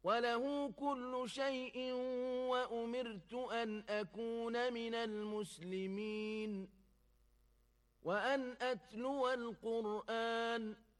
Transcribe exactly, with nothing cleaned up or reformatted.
وله كل شيء وأمرت أن أكون من المسلمين وأن أتلو القرآن